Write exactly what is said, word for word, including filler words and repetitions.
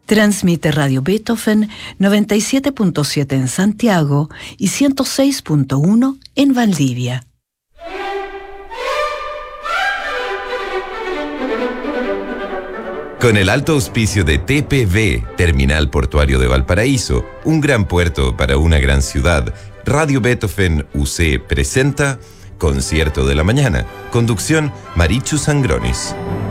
Transmite Radio Beethoven noventa y siete punto siete en Santiago y ciento seis punto uno en Valdivia. Con el alto auspicio de T P V, Terminal Portuario de Valparaíso, un gran puerto para una gran ciudad, Radio Beethoven U C presenta Concierto de la Mañana. Conducción Marichu Sangronis.